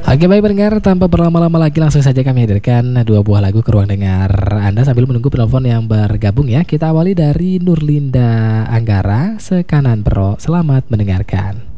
Oke baik pendengar, tanpa berlama-lama lagi langsung saja kami hadirkan dua buah lagu ke ruang dengar Anda sambil menunggu penelpon yang bergabung ya. Kita awali dari Nurlinda Anggara, Sekanan Pro. Selamat mendengarkan.